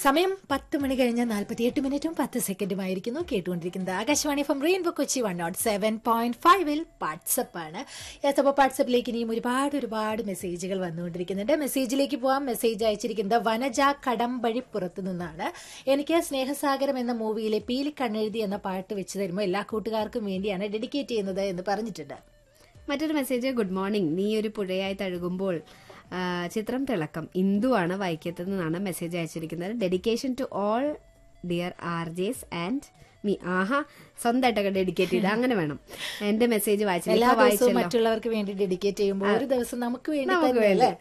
സമയം 10 മണി കഴിഞ്ഞ 48 മിനിറ്റും 10 സെക്കൻഡുമായിരിക്കുന്നു. കേട്ടുകൊണ്ടിരിക്കുന്നത് Akashvani from rainbow Kochi 107.5 WhatsApp ആണ്. അപ്പോൾ വാട്സപ്പിലേക്ക് ഇനിയും ഒരുപാട് മെസ്സേജുകൾ വന്നുകൊണ്ടിരിക്കുന്നുണ്ട്. മെസ്സേജിലേക്ക് പോവാം. മെസ്സേജ് അയച്ചിരിക്കുന്നത് വനജ കടമ്പഴിപ്പുറത്ത് നിന്നാണ്. എനിക്ക് സ്നേഹസാഗരം എന്ന മൂവിയിലെ പീലിക്കണ്ണെഴുതി എന്ന പാട്ട് വെച്ച് തരുമ്പോൾ എല്ലാ കൂട്ടുകാർക്കും വേണ്ടിയാണ് ഡെഡിക്കേറ്റ് ചെയ്യുന്നത് എന്ന് പറഞ്ഞിട്ടുണ്ട്. മറ്റൊരു മെസ്സേജ്, ഗുഡ് മോർണിംഗ്, നീ ഒരു പുഴയായി തഴുകുമ്പോൾ, ചിത്രം തിളക്കം, ഇന്ദുവാണ് വൈക്കത്തുനിന്നാണ് മെസ്സേജ് അയച്ചിരിക്കുന്നത്. Dedication to all dear RJs and me. Aaha, സ്വന്തമായിട്ടൊക്കെ dedicate ചെയ്ത് അങ്ങനെ വേണം. എന്റെ മെസ്സേജ് എല്ലാ ദിവസവും മറ്റുള്ളവർക്ക് വേണ്ടി ഡെഡിക്കേറ്റ് ചെയ്യുമ്പോൾ ഒരു ദിവസം നമുക്ക് വേണ്ടി